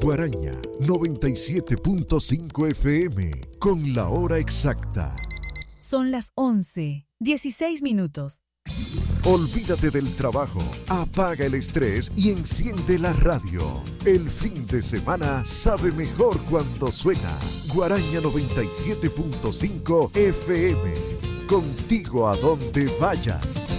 Guaraña 97.5 FM con la hora exacta. Son las 11:16. Olvídate del trabajo, apaga el estrés y enciende la radio. El fin de semana sabe mejor cuando suena Guaraña 97.5 FM. Contigo a donde vayas.